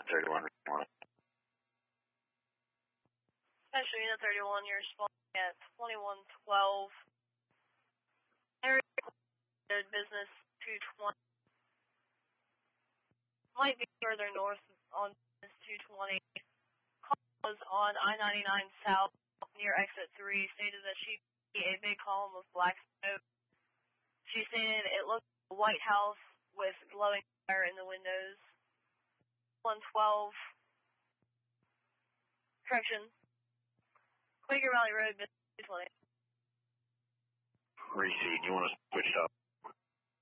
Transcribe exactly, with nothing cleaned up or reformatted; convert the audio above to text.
thirty-one, respond. Special Unit thirty-one, you're responding at twenty-one twelve. Area business two twenty. Might be further north on business two twenty. Call was on I ninety-nine South near exit three. Stated that she see a big column of black smoke. She stated it looked like a white house with glowing fire in the windows. one twelve. Correction. Quaker Valley Road, business two twenty. Receive, you want to switch up?